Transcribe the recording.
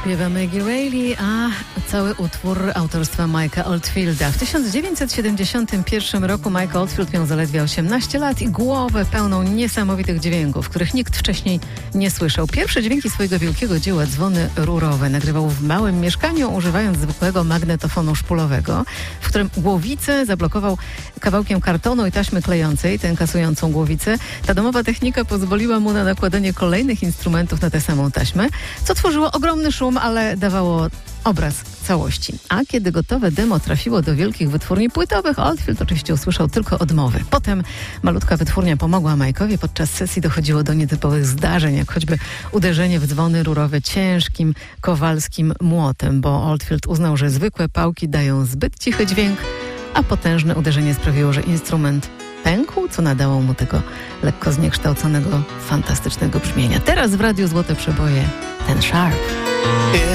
Śpiewa Maggie Reilly, a cały utwór autorstwa Mike'a Oldfielda. W 1971 roku Mike Oldfield miał zaledwie 18 lat i głowę pełną niesamowitych dźwięków, których nikt wcześniej nie słyszał. Pierwsze dźwięki swojego wielkiego dzieła, dzwony rurowe, nagrywał w małym mieszkaniu, używając zwykłego magnetofonu szpulowego, w którym głowicę zablokował kawałkiem kartonu i taśmy klejącej, tę kasującą głowicę. Ta domowa technika pozwoliła mu na nakładanie kolejnych instrumentów na tę samą taśmę, co tworzyło ogromny szum, ale dawało obraz całości. A kiedy gotowe demo trafiło do wielkich wytwórni płytowych, Oldfield oczywiście usłyszał tylko odmowy. Potem malutka wytwórnia pomogła Mike'owi. Podczas sesji dochodziło do nietypowych zdarzeń, jak choćby uderzenie w dzwony rurowe ciężkim, kowalskim młotem, bo Oldfield uznał, że zwykłe pałki dają zbyt cichy dźwięk, a potężne uderzenie sprawiło, że instrument pękł, co nadało mu tego lekko zniekształconego, fantastycznego brzmienia. Teraz w Radiu Złote Przeboje ten Sharp.